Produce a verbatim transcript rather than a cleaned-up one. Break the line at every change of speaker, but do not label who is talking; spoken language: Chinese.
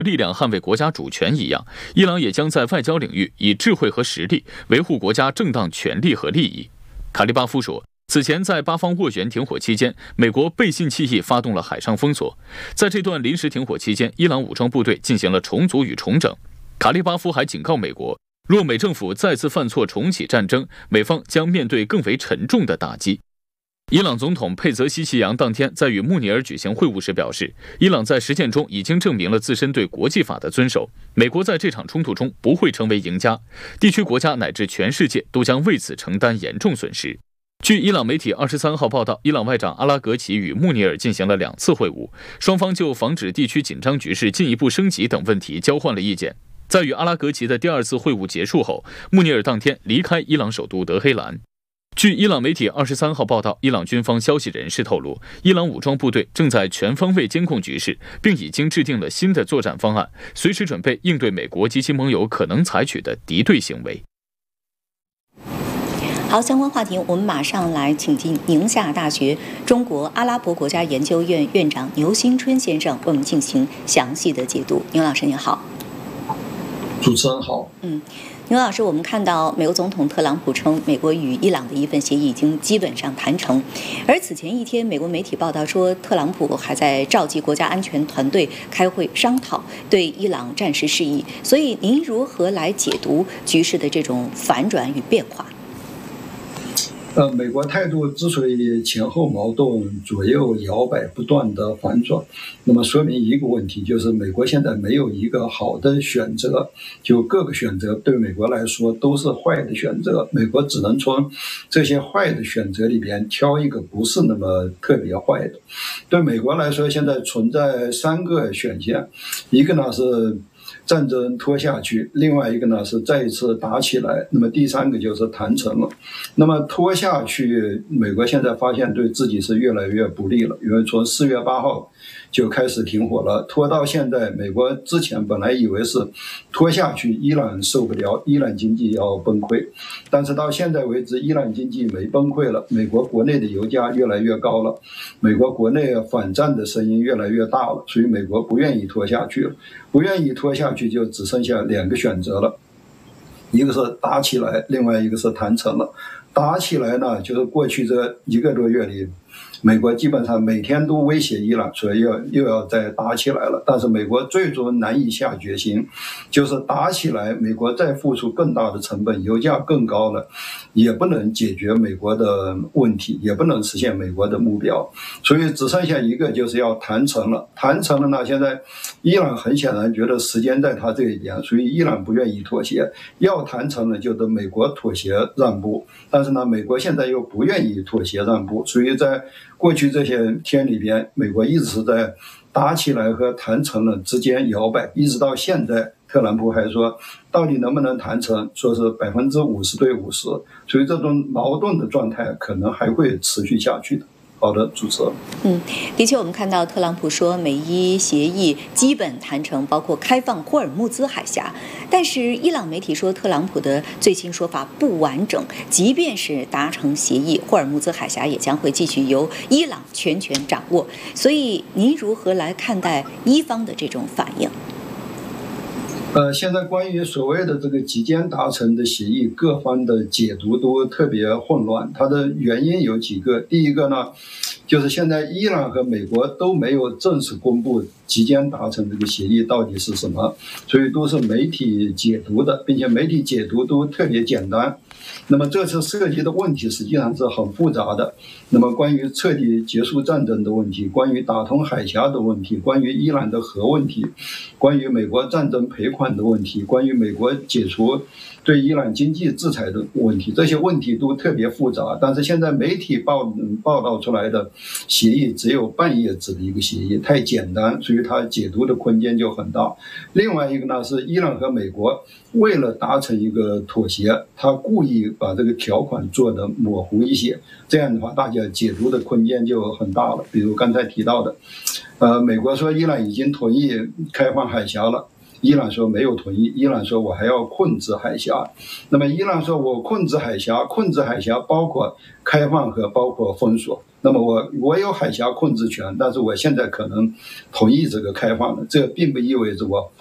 力量捍卫国家主权一样，伊朗也将在外交领域以智慧和实力维护国家正当权利和利益。卡利巴夫说，此前在巴方斡旋停火期间，美国背信弃义发动了海上封锁。在这段临时停火期间，伊朗武装部队进行了重组与重整。卡利巴夫还警告美国，若美政府再次犯错重启战争，美方将面对更为沉重的打击。伊朗总统佩泽西奇扬当天在与穆尼尔举行会晤时表示，伊朗在实践中已经证明了自身对国际法的遵守，美国在这场冲突中不会成为赢家，地区国家乃至全世界都将为此承担严重损失。据伊朗媒体二十三号报道，伊朗外长阿拉格齐与穆尼尔进行了两次会晤，双方就防止地区紧张局势进一步升级等问题交换了意见。在与阿拉格齐的第二次会晤结束后，穆尼尔当天离开伊朗首都德黑兰。据伊朗媒体二十三号报道，伊朗军方消息人士透露，伊朗武装部队正在全方位监控局势，并已经制定了新的作战方案，随时准备应对美国及其盟友可能采取的敌对行为。
好，相关话题我们马上来请进宁夏大学中国阿拉伯国家研究院院长牛新春先生为我们进行详细的解读。牛老师您好。
主持人好。
嗯。牛老师，我们看到美国总统特朗普称，美国与伊朗的一份协议已经基本上谈成。而此前一天，美国媒体报道说，特朗普还在召集国家安全团队开会商讨对伊朗战时事宜。所以，您如何来解读局势的这种反转与变化？
呃，美国态度之所以前后矛盾、左右摇摆、不断的反转，那么说明一个问题，就是美国现在没有一个好的选择，就各个选择对美国来说都是坏的选择，美国只能从这些坏的选择里边挑一个不是那么特别坏的。对美国来说，现在存在三个选项，一个呢是战争拖下去，另外一个呢是再一次打起来，那么第三个就是谈成了。那么拖下去，美国现在发现对自己是越来越不利了，因为从四月八号就开始停火了，拖到现在，美国之前本来以为是拖下去伊朗受不了，伊朗经济要崩溃，但是到现在为止伊朗经济没崩溃了，美国国内的油价越来越高了，美国国内反战的声音越来越大了，所以美国不愿意拖下去了，不愿意拖下去就只剩下两个选择了，一个是打起来，另外一个是谈成了。打起来呢，就是过去这一个多月里，美国基本上每天都威胁伊朗，所以又又要再打起来了。但是美国最终难以下决心，就是打起来，美国再付出更大的成本，油价更高了，也不能解决美国的问题，也不能实现美国的目标，所以只剩下一个，就是要谈成了。谈成了呢，现在伊朗很显然觉得时间在他这一边，所以伊朗不愿意妥协，要谈成了就等美国妥协让步。但是呢，美国现在又不愿意妥协让步，所以在过去这些天里边，美国一直是在打起来和谈成了之间摇摆，一直到现在，特朗普还说到底能不能谈成，说是百分之五十对五十，所以这种矛盾的状态可能还会持续下去的。好的，主持人。
嗯，的确，我们看到特朗普说美伊协议基本谈成，包括开放霍尔木兹海峡。但是伊朗媒体说，特朗普的最新说法不完整，即便是达成协议，霍尔木兹海峡也将会继续由伊朗全权掌握。所以，您如何来看待伊方的这种反应？
呃，现在关于所谓的这个即将达成的协议，各方的解读都特别混乱。它的原因有几个，第一个呢，就是现在伊朗和美国都没有正式公布即将达成这个协议到底是什么，所以都是媒体解读的，并且媒体解读都特别简单。那么这次涉及的问题实际上是很复杂的，那么关于彻底结束战争的问题，关于打通海峡的问题，关于伊朗的核问题，关于美国战争赔款的问题，关于美国解除对伊朗经济制裁的问题，这些问题都特别复杂。但是现在媒体报报道出来的协议只有半页纸的一个协议，太简单，所以它解读的空间就很大。另外一个呢，是伊朗和美国为了达成一个妥协，他故意把这个条款做得模糊一些，这样的话大家解读的空间就很大了。比如刚才提到的，呃，美国说伊朗已经同意开放海峡了，伊朗说没有同意，伊朗说我还要控制海峡。那么伊朗说我控制海峡，控制海峡包括开放和包括封锁， 那么我我有海峡控制权，但是我现在可能同意这个开放的，这并不意味着我